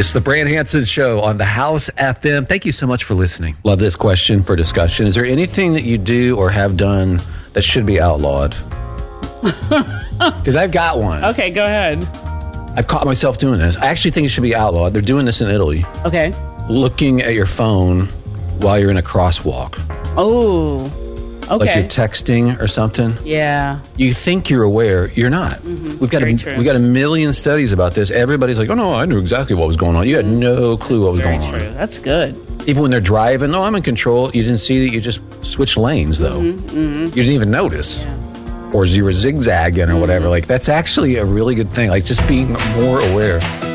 It's the Brand Hanson Show on the House FM. Thank you so much for listening. Love this question for discussion. Is there anything that you do or have done that should be outlawed? Because I've got one. Okay, go ahead. I've caught myself doing this. I actually think it should be outlawed. They're doing this in Italy. Okay. Looking at your phone while you're in a crosswalk. Oh, okay. Like you're texting or something. Yeah. You think you're aware, you're not. Mm-hmm. We've got a million studies about this. Everybody's like, oh no, I knew exactly what was going on. You had no clue what was going on. That's good. Even when they're driving, no, I'm in control. You didn't see that you just switched lanes though. You didn't even notice. Yeah. Or you were zigzagging or whatever. Like that's actually a really good thing. Like just being more aware.